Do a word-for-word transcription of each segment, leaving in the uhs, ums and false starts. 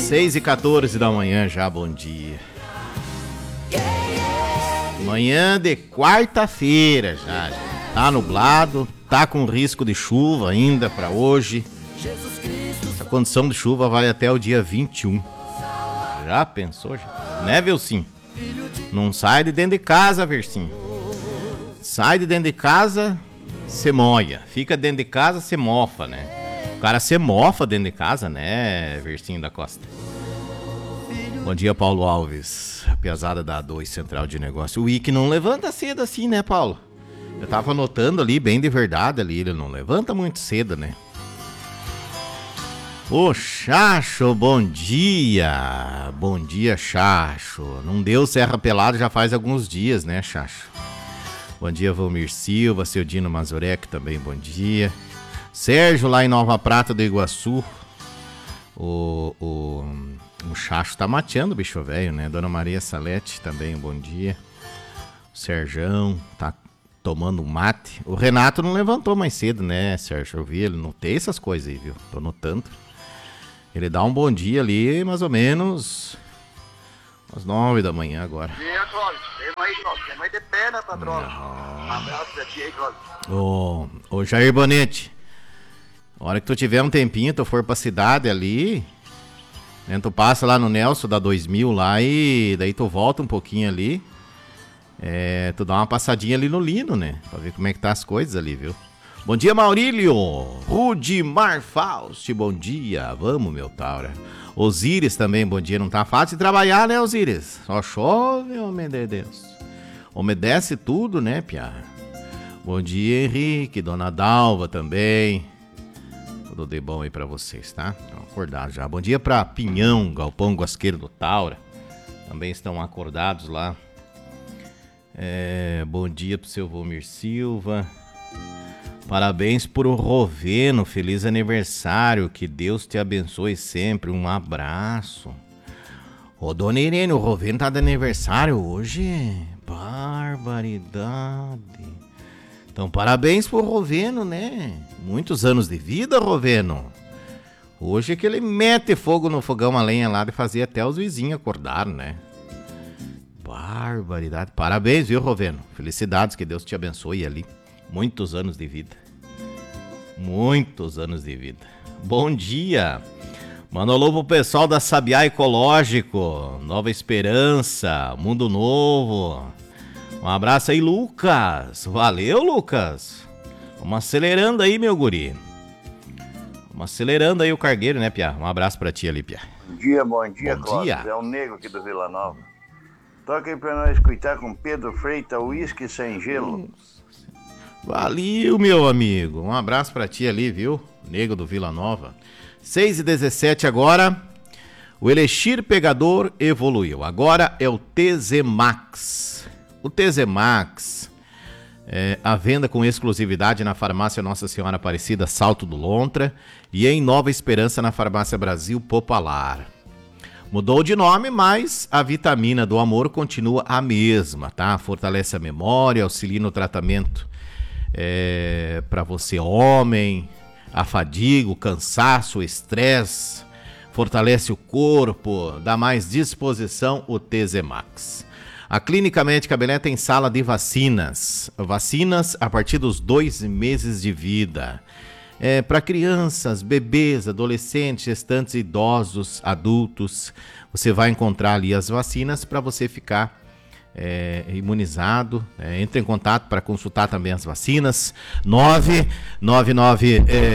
seis e quatorze da manhã já, bom dia. Manhã de quarta-feira já, já. Tá nublado, tá com risco de chuva ainda pra hoje. Essa condição de chuva vai até o dia vinte e um. Já pensou, já? Né, Velcinho? Não sai de dentro de casa, Vercinho. Sai de dentro de casa, cê moia. Fica dentro de casa, cê mofa, né? O cara cê mofa dentro de casa, né, Vercinho da Costa? Bom dia, Paulo Alves. A piazada da A dois Central de Negócio. O Ike não levanta cedo assim, né, Paulo? Eu tava anotando ali, bem de verdade ali. Ele não levanta muito cedo, né? Ô, Chacho, bom dia. Bom dia, Chacho. Não deu Serra Pelada já faz alguns dias, né, Chacho? Bom dia, Valmir Silva, seu Dino Mazurek também, bom dia. Sérgio lá em Nova Prata do Iguaçu. O, o, o Chacho tá mateando, bicho velho, né? Dona Maria Salete também, bom dia. O Serjão tá tomando um mate. O Renato não levantou mais cedo, né, Sérgio? Eu vi, ele notei essas coisas aí, viu? Tô notando. Ele dá um bom dia ali, mais ou menos às nove da manhã agora. E aí, Clóvis? Tem aí, Clóvis. Tem mais de pé, né, patrão? Um abraço pra ti aí, Clóvis. Ô, ô Jair Bonete, a hora que tu tiver um tempinho, tu for pra cidade ali, né, tu passa lá no Nelson da dois mil lá e daí tu volta um pouquinho ali, é, tu dá uma passadinha ali no Lino, né, pra ver como é que tá as coisas ali, viu? Bom dia, Maurílio. Rudimar Fausti, bom dia. Vamos, meu Taura. Osíris também, bom dia. Não tá fácil de trabalhar, né, Osíris? Só chove, homem de Deus. Umedece tudo, né, Pia? Bom dia, Henrique. Dona Dalva também. Tudo de bom aí pra vocês, tá? Estão acordados já. Bom dia pra Pinhão, Galpão Guasqueiro do Taura. Também estão acordados lá. É, bom dia pro seu Valmir Silva. Parabéns pro Roveno, feliz aniversário, que Deus te abençoe sempre, um abraço. Ô, dona Irene, o Roveno tá de aniversário hoje? Barbaridade. Então, parabéns pro Roveno, né? Muitos anos de vida, Roveno. Hoje é que ele mete fogo no fogão a lenha lá de fazer até os vizinhos acordar, né? Barbaridade. Parabéns, viu, Roveno? Felicidades, que Deus te abençoe ali. Muitos anos de vida. Muitos anos de vida. Bom dia. Manda um alô pro pessoal da Sabiá Ecológico. Nova Esperança. Mundo Novo. Um abraço aí, Lucas. Valeu, Lucas. Vamos acelerando aí, meu guri. Vamos acelerando aí o cargueiro, né, Pia? Um abraço pra ti ali, Pia. Bom dia, bom dia, bom Clóvis. dia. É o Nego aqui do Vila Nova. Toca aí pra nós escutar com Pedro Freitas, Uísque Sem Gelo. Valeu, meu amigo. Um abraço pra ti ali, viu? Nego do Vila Nova. seis e dezessete agora. O Elixir Pegador evoluiu. Agora é o T Z Max. O T Z Max é a venda com exclusividade na farmácia Nossa Senhora Aparecida, Salto do Lontra, e em Nova Esperança na farmácia Brasil Popular. Mudou de nome, mas a vitamina do amor continua a mesma, tá? Fortalece a memória, auxilia no tratamento é, para você, homem, a fadiga, o cansaço, o estresse, fortalece o corpo, dá mais disposição, o T Z Max. A Clínica Médica Belém tem sala de vacinas, vacinas a partir dos dois meses de vida. É, para crianças, bebês, adolescentes, gestantes, idosos, adultos, você vai encontrar ali as vacinas para você ficar é, imunizado. É, entre em contato para consultar também as vacinas. nove nove nove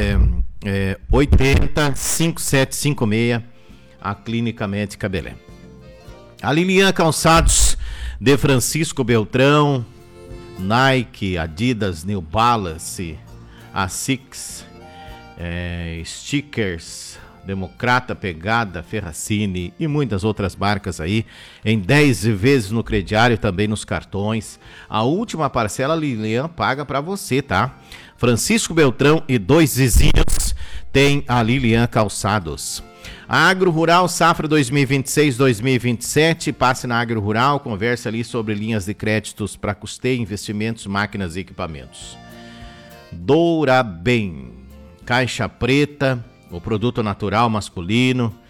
oito zero cinco sete cinco seis, a Clínica Médica Belém. A Lilian Calçados de Francisco Beltrão, Nike, Adidas, New Balance, Asics, É, stickers, Democrata, Pegada, Ferracini e muitas outras marcas aí, em dez vezes no crediário, também nos cartões. A última parcela a Lilian paga para você, tá? Francisco Beltrão e dois vizinhos tem a Lilian Calçados. A Agro Rural Safra dois mil e vinte e seis dois mil e vinte e sete, passe na Agro Rural, conversa ali sobre linhas de créditos para custeio, investimentos, máquinas e equipamentos. Doura Bem, Caixa Preta, o produto natural masculino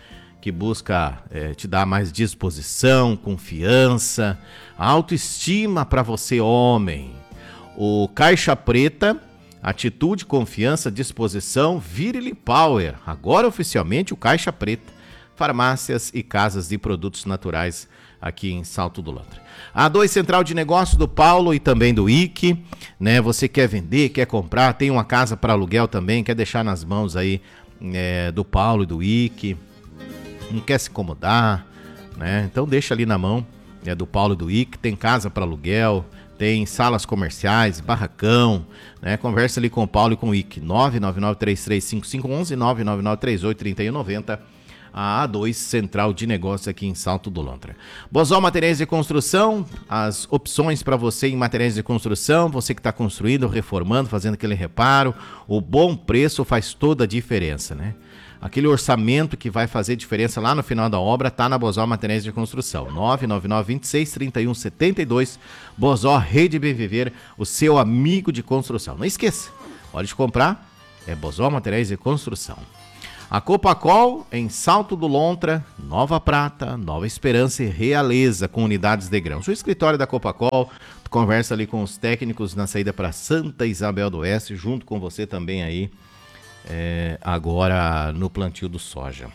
que busca é, te dar mais disposição, confiança, autoestima para você, homem. O Caixa Preta, atitude, confiança, disposição, Virile Power. Agora oficialmente o Caixa Preta. Farmácias e casas de produtos naturais aqui em Salto do Lontra. A dois Central de Negócios do Paulo e também do I C, né? Você quer vender, quer comprar, tem uma casa para aluguel também, quer deixar nas mãos aí é, do Paulo e do I C, não quer se incomodar, né? Então deixa ali na mão é, do Paulo e do I C, tem casa para aluguel, tem salas comerciais, barracão, né? Conversa ali com o Paulo e com o I C, nove nove nove três três cinco cinco um um, nove nove nove três oito três um nove zero. A A dois Central de Negócios aqui em Salto do Lontra. Bozó Materiais de Construção, as opções para você em materiais de construção, você que está construindo, reformando, fazendo aquele reparo, o bom preço faz toda a diferença, né? Aquele orçamento que vai fazer diferença lá no final da obra está na Bozó Materiais de Construção. nove nove nove dois seis três um sete dois, Bozó Rede Bem Viver, o seu amigo de construção. Não esqueça, hora de comprar, é Bozó Materiais de Construção. A Copacol, em Salto do Lontra, Nova Prata, Nova Esperança e Realeza, com unidades de grãos. O escritório da Copacol conversa ali com os técnicos na saída para Santa Isabel do Oeste, junto com você também aí, é, agora no plantio do soja.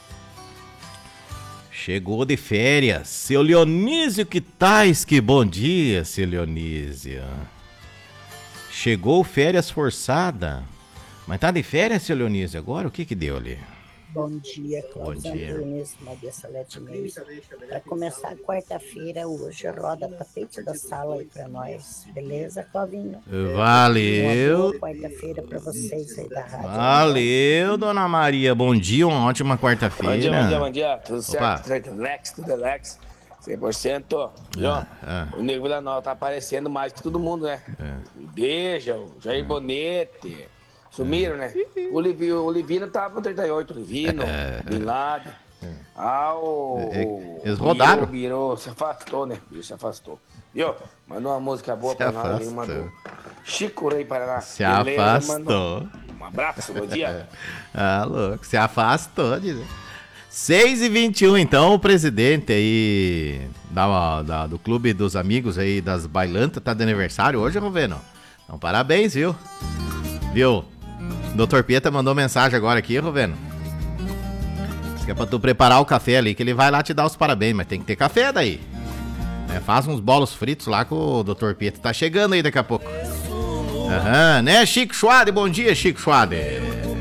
Chegou de férias, seu Leonísio, que tais? Que bom dia, seu Leonísio. Chegou férias forçada. Mas tá de férias, seu Leonísio, agora? O que que deu ali? Bom dia, Cláudio Antunes, Maria Salete Meis. Vai começar quarta-feira hoje, roda tapete da sala aí pra nós, beleza, Clavinho? Valeu! Uma boa quarta-feira pra vocês aí da rádio. Valeu, dona Maria, bom dia, uma ótima quarta-feira. Bom dia, bom dia, bom dia, tudo Opa. certo? Tudo Lex, tudo Lex, cem por cento. Ah, ah. O Nego Vila Nova tá aparecendo mais que todo mundo, né? É. Beija, o Jair Bonete. Sumiram, né? O Livino, o Livino tava com trinta e oito, o Livino, Bin Laden. Ah, o... É, eles rodaram. Virou, virou, se afastou, né? Ele se afastou. Viu? Mandou uma música boa Se pra nós. Ele afastou. mandou. Chico Rei Paraná. Se Beleza, afastou. mandou. Um abraço, bom dia. Ah, louco, se afastou. Diz. seis e vinte e um, então, o presidente aí da, da, do Clube dos Amigos aí das Bailantas tá de aniversário hoje, Roveno. Então, parabéns, viu? Viu? doutor Pieta mandou mensagem agora aqui, Roveno. Diz que é pra tu preparar o café ali, que ele vai lá te dar os parabéns, mas tem que ter café daí. É, faz uns bolos fritos lá que o doutor Pieta tá chegando aí daqui a pouco. Aham, né, Chico Schwade? Bom dia, Chico Schwade.